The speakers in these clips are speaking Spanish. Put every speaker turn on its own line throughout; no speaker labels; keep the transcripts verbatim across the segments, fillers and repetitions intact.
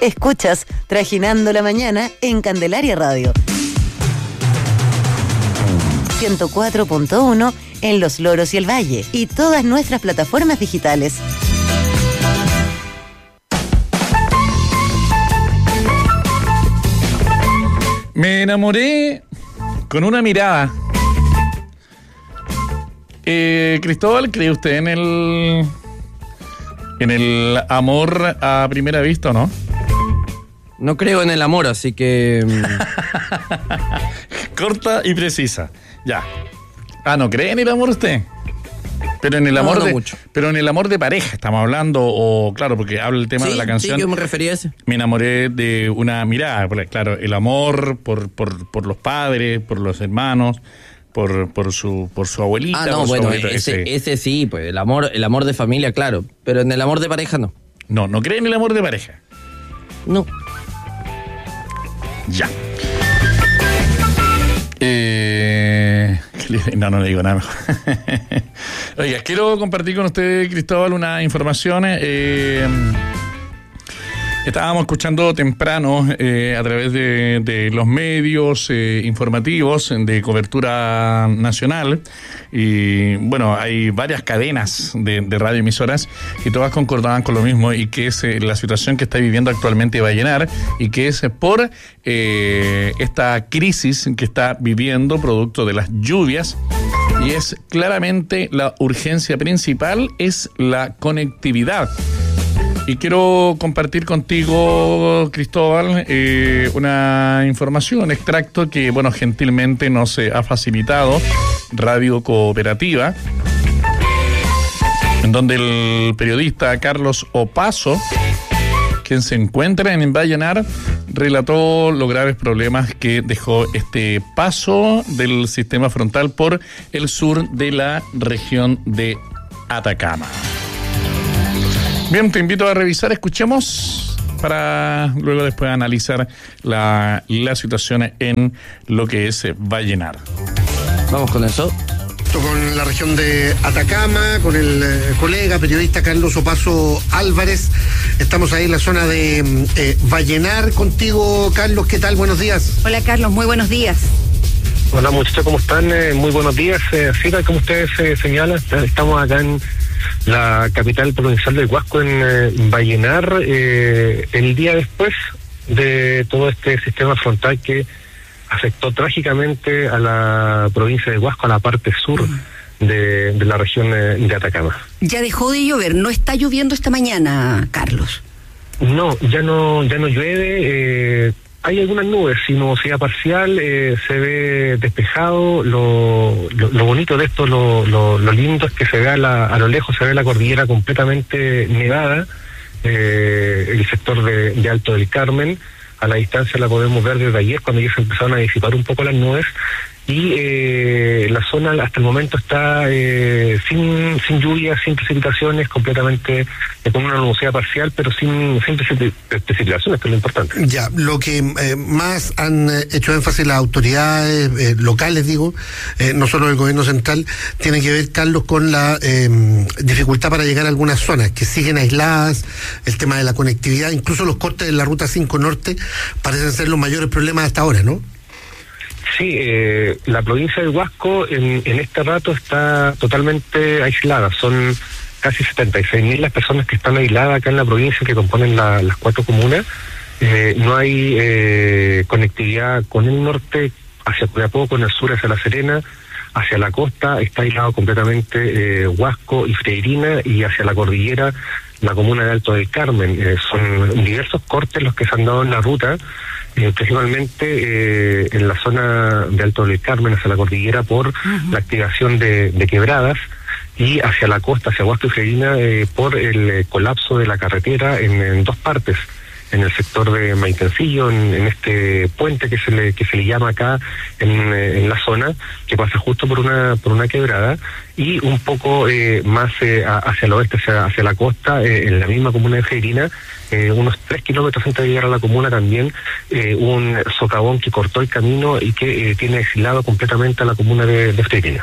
Escuchas Trajinando la Mañana en Candelaria Radio. ciento cuatro punto uno en Los Loros y el Valle y todas nuestras plataformas digitales.
Me enamoré con una mirada. Eh, Cristóbal, ¿cree usted en el en el amor a primera vista o no?
No creo en el amor, así que...
Corta y precisa. Ya. Ah, ¿no cree en el amor usted? Pero en el amor no, no de, mucho. Pero en el amor de pareja estamos hablando, o claro, porque habla el tema
sí,
de la canción.
Sí, yo me refería a ese.
Me enamoré de una mirada, porque, claro, el amor por, por, por los padres, por los hermanos, por, por su, por su abuelita.
Ah, no, bueno, ese, ese, ese sí, pues el amor, el amor de familia, claro. Pero en el amor de pareja no.
No, no cree en el amor de pareja.
No.
Ya. Eh, no, no le digo nada mejor. Oiga, quiero compartir con usted, Cristóbal, unas informaciones. Eh, estábamos escuchando temprano eh, a través de, de los medios eh, informativos de cobertura nacional. Y bueno, hay varias cadenas de, de radioemisoras y todas concordaban con lo mismo, y que es eh, la situación que está viviendo actualmente Vallenar, y que es por eh, esta crisis que está viviendo producto de las lluvias. Y es claramente la urgencia principal es la conectividad. Y quiero compartir contigo, Cristóbal, eh, una información, un extracto que, bueno, gentilmente nos ha facilitado Radio Cooperativa, en donde el periodista Carlos Opaso, quien se encuentra en Vallenar, relató los graves problemas que dejó este paso del sistema frontal por el sur de la región de Atacama. Bien, te invito a revisar, escuchemos para luego después analizar la, la situación en lo que es Vallenar.
Vamos con eso.
Con la región de Atacama, con el eh, colega periodista Carlos Opaso Álvarez. Estamos ahí en la zona de eh, Vallenar contigo, Carlos. ¿Qué tal? Buenos días.
Hola, Carlos. Muy buenos días.
Hola, muchachos, ¿cómo están? Eh, muy buenos días. Eh, así como ustedes eh, señalan, estamos acá en la capital provincial del Huasco, en eh, Vallenar, eh, el día después de todo este sistema frontal que afectó trágicamente a la provincia de Huasco, a la parte sur de, de la región de Atacama.
Ya dejó de llover, no está lloviendo esta mañana, Carlos.
No, ya no, ya no llueve. Eh, hay algunas nubes, sin nubosidad parcial, eh, se ve despejado. Lo, lo, lo bonito de esto, lo, lo, lo lindo es que se ve a, la, a lo lejos, se ve la cordillera completamente nevada, eh, el sector de, de Alto del Carmen. A la distancia la podemos ver desde ayer, cuando ya se empezaron a disipar un poco las nubes, y eh, la zona hasta el momento está eh, sin sin lluvia, sin precipitaciones, completamente eh, con una nubosidad parcial, pero sin, sin precipitaciones, que es lo importante.
Ya, lo que eh, más han hecho énfasis las autoridades eh, locales, digo, eh, no solo el gobierno central, tiene que ver, Carlos, con la eh, dificultad para llegar a algunas zonas que siguen aisladas, el tema de la conectividad, incluso los cortes de la Ruta cinco Norte parecen ser los mayores problemas hasta ahora, ¿no?
Sí, eh, la provincia de Huasco en, en este rato está totalmente aislada. Son casi setenta y seis mil las personas que están aisladas acá en la provincia, que componen la, las cuatro comunas. Eh, no hay eh, conectividad con el norte hacia Copiapó, con el sur hacia La Serena, hacia la costa está aislado completamente eh, Huasco y Freirina, y hacia la cordillera la comuna de Alto del Carmen. Eh, son diversos cortes los que se han dado en la ruta, eh, principalmente eh, en la zona de Alto del Carmen hacia la cordillera por uh-huh. la activación de, de quebradas, y hacia la costa, hacia Huasco y Freirina, eh, por el eh, colapso de la carretera en, en dos partes, en el sector de Maitencillo, en, en este puente que se le que se le llama acá en, en la zona, que pasa justo por una por una quebrada, y un poco eh, más eh, hacia el oeste, hacia, hacia la costa, eh, en la misma comuna de Freirina, eh, unos tres kilómetros antes de llegar a la comuna también, eh, un socavón que cortó el camino y que eh, tiene aislado completamente a la comuna de, de Freirina.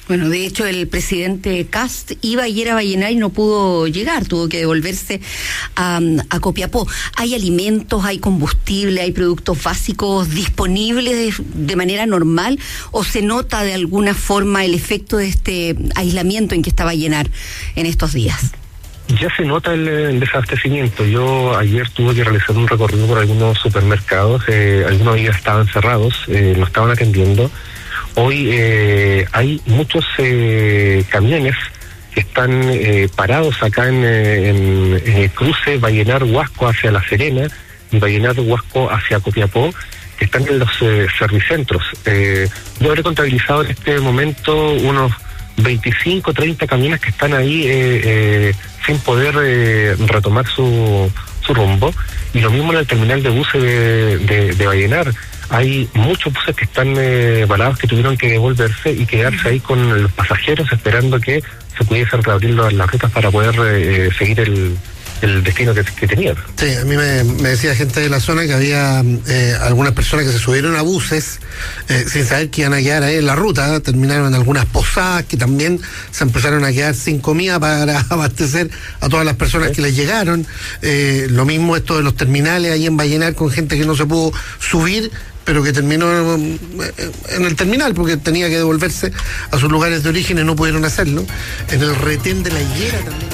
Bueno, de hecho el presidente Kast iba ayer a Vallenar y no pudo llegar, tuvo que devolverse a, a Copiapó. ¿Hay alimentos, hay combustible, hay productos básicos disponibles de, de manera normal o se nota de alguna forma el efecto de este aislamiento en que está Vallenar en estos días?
Ya se nota el, el desabastecimiento. Yo ayer tuve que realizar un recorrido por algunos supermercados, eh, algunos días estaban cerrados, eh, no estaban atendiendo. Hoy eh, hay muchos eh, camiones que están eh, parados acá en, en, en el cruce Vallenar-Huasco hacia La Serena y Vallenar-Huasco hacia Copiapó, que están en los eh, servicentros. Eh, yo habré contabilizado en este momento unos veinticinco, treinta camiones que están ahí eh, eh, sin poder eh, retomar su, su rumbo. Y lo mismo en el terminal de buses de, de, de Vallenar. Hay muchos buses que están eh, varados que tuvieron que devolverse y quedarse ahí con los pasajeros esperando que se pudiesen reabrir las, las rutas para poder eh, seguir el, el destino que, que tenían.
Sí, a mí me, me decía gente de la zona que había eh, algunas personas que se subieron a buses eh, sin saber que iban a quedar ahí en la ruta, terminaron en algunas posadas que también se empezaron a quedar sin comida para abastecer a todas las personas, ¿sí?, que les llegaron. Eh, lo mismo esto de los terminales ahí en Vallenar con gente que no se pudo subir, pero que terminó en el terminal porque tenía que devolverse a sus lugares de origen y no pudieron hacerlo. En el retén de la Higuera también.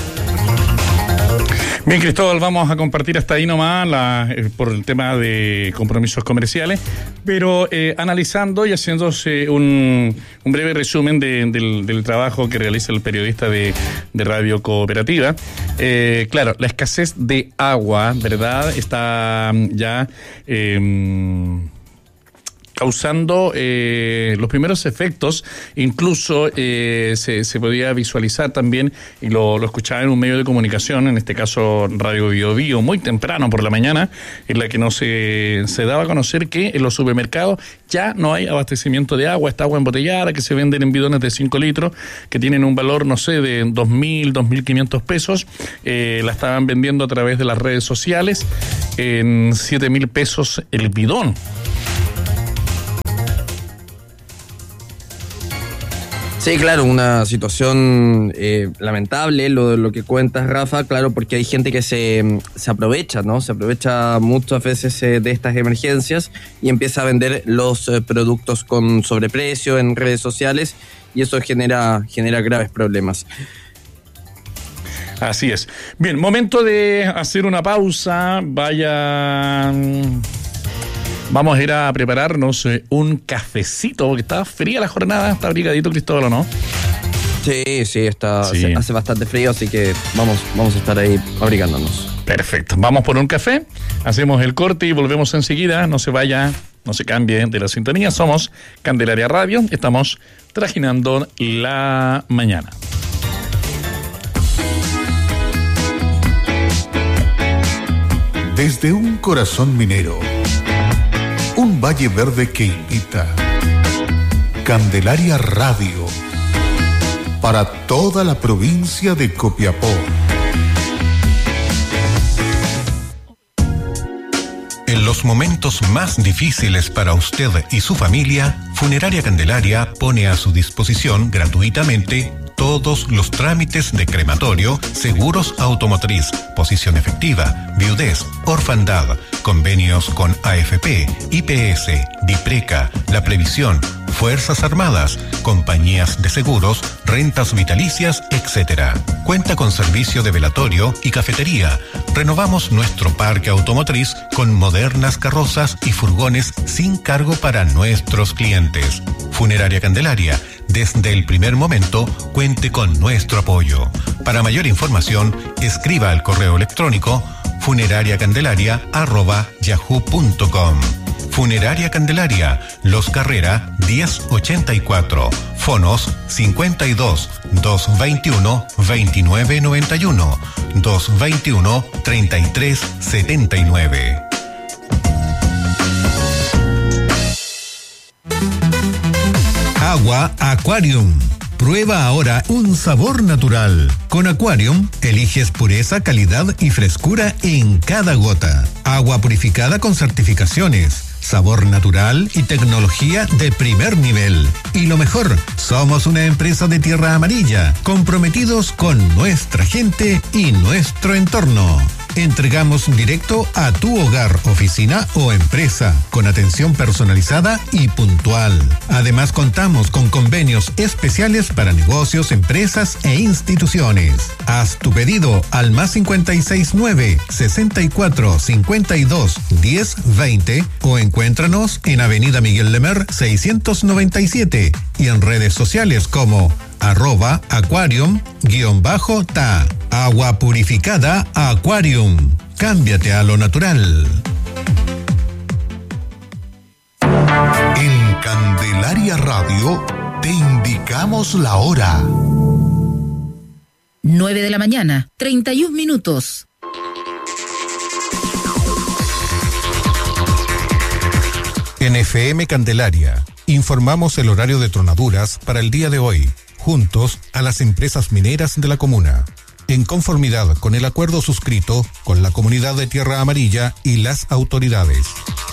Bien, Cristóbal, vamos a compartir hasta ahí nomás la, eh, por el tema de compromisos comerciales, pero eh, analizando y haciéndose un, un breve resumen de, del, del trabajo que realiza el periodista de, de Radio Cooperativa. Eh, claro, la escasez de agua, ¿verdad?, está ya Eh, causando eh, los primeros efectos. Incluso eh, se, se podía visualizar también, y lo, lo escuchaba en un medio de comunicación, en este caso Radio Bio Bio, muy temprano por la mañana, en la que no se, se daba a conocer que en los supermercados ya no hay abastecimiento de agua. Esta agua embotellada que se venden en bidones de cinco litros, que tienen un valor, no sé, de dos mil, dos mil quinientos pesos, eh, la estaban vendiendo a través de las redes sociales en siete mil pesos el bidón.
Sí, claro, una situación eh, lamentable, lo, lo que cuentas, Rafa, claro, porque hay gente que se, se aprovecha, ¿no? Se aprovecha muchas veces eh, de estas emergencias y empieza a vender los eh, productos con sobreprecio en redes sociales, y eso genera, genera graves problemas.
Así es. Bien, momento de hacer una pausa. Vayan... Vamos a ir a prepararnos eh, un cafecito, porque está fría la jornada, está abrigadito, Cristóbal, ¿o no?
Sí, sí, está,
sí.
Hace, hace bastante frío, así que vamos, vamos a estar ahí abrigándonos.
Perfecto, vamos por un café, hacemos el corte y volvemos enseguida. No se vaya, no se cambie de la sintonía. Somos Candelaria Radio, estamos trajinando la mañana.
Desde un corazón minero, un valle verde que invita. Candelaria Radio, para toda la provincia de Copiapó. En los momentos más difíciles para usted y su familia, Funeraria Candelaria pone a su disposición gratuitamente todos los trámites de crematorio, seguros automotriz, posición efectiva, viudez, orfandad, convenios con A F P, I P S, DIPRECA, La Previsión, Fuerzas Armadas, compañías de seguros, rentas vitalicias, etcétera. Cuenta con servicio de velatorio y cafetería. Renovamos nuestro parque automotriz con modernas carrozas y furgones sin cargo para nuestros clientes. Funeraria Candelaria, desde el primer momento, cuente con nuestro apoyo. Para mayor información, escriba al correo electrónico funerariacandelaria arroba yahoo punto com. Funeraria Candelaria, Los Carrera diez ochenta y cuatro, fonos cincuenta y dos, doscientos veintiuno, veintinueve noventa y uno, doscientos veintiuno, treinta y tres setenta y nueve.
Agua Aquarium. Prueba ahora un sabor natural. Con Aquarium, eliges pureza, calidad y frescura en cada gota. Agua purificada con certificaciones. sabor natural y tecnología de primer nivel. Y lo mejor, somos una empresa de Tierra Amarilla, comprometidos con nuestra gente y nuestro entorno. Entregamos directo a tu hogar, oficina o empresa, con atención personalizada y puntual. Además, contamos con convenios especiales para negocios, empresas e instituciones. Haz tu pedido al más cincuenta y seis nueve, sesenta y cuatro, cincuenta y dos, diez, veinte o encuéntranos en Avenida Miguel Lemer seiscientos noventa y siete y en redes sociales como arroba aquarium guión bajo ta. Agua purificada Aquarium. Cámbiate a lo natural.
En Candelaria Radio te indicamos la hora.
nueve de la mañana, treinta y un minutos.
En F M Candelaria, informamos el horario de tronaduras para el día de hoy, juntos a las empresas mineras de la comuna, en conformidad con el acuerdo suscrito con la comunidad de Tierra Amarilla y las autoridades.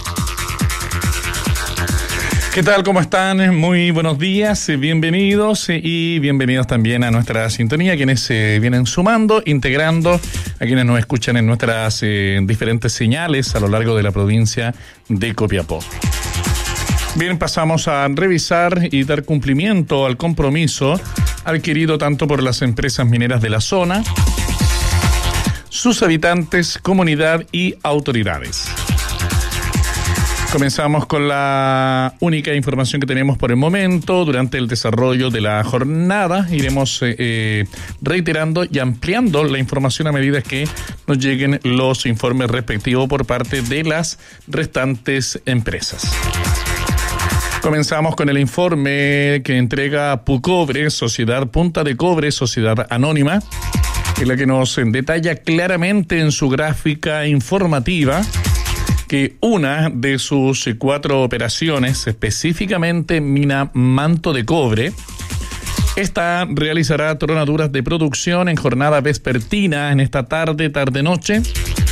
¿Qué tal? ¿Cómo están? Muy buenos días, bienvenidos y bienvenidos también a nuestra sintonía, quienes se vienen sumando, integrando, a quienes nos escuchan en nuestras eh, diferentes señales a lo largo de la provincia de Copiapó. Bien, pasamos a revisar y dar cumplimiento al compromiso adquirido tanto por las empresas mineras de la zona, sus habitantes, comunidad y autoridades. Comenzamos con la única información que tenemos por el momento. Durante el desarrollo de la jornada iremos eh, eh, reiterando y ampliando la información a medida que nos lleguen los informes respectivos por parte de las restantes empresas. Comenzamos con el informe que entrega Pucobre, Sociedad Punta de Cobre, Sociedad Anónima, en la que nos detalla claramente en su gráfica informativa que una de sus cuatro operaciones, específicamente Mina Manto de Cobre, esta realizará tronaduras de producción en jornada vespertina en esta tarde, tarde-noche,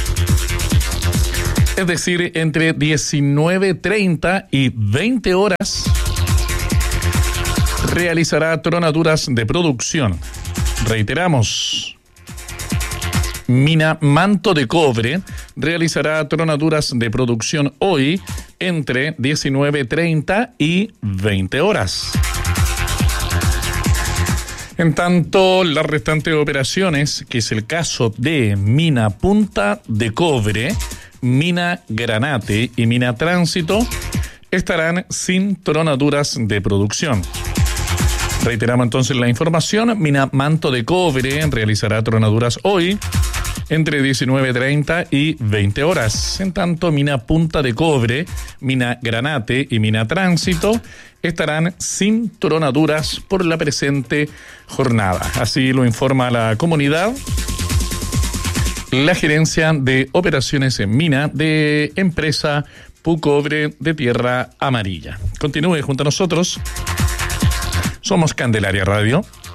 es decir, entre diecinueve treinta y veinte horas, realizará tronaduras de producción. Reiteramos, Mina Manto de Cobre realizará tronaduras de producción hoy entre diecinueve treinta y veinte horas. En tanto, las restantes operaciones, que es el caso de Mina Punta de Cobre, Mina Granate y Mina Tránsito, estarán sin tronaduras de producción. Reiteramos entonces la información. Mina Manto de Cobre realizará tronaduras hoy entre diecinueve treinta y veinte horas. En tanto, Mina Punta de Cobre, Mina Granate y Mina Tránsito estarán sin tronaduras por la presente jornada. Así lo informa la comunidad la gerencia de operaciones en mina de empresa Pucobre de Tierra Amarilla. Continúe junto a nosotros. Somos Candelaria Radio.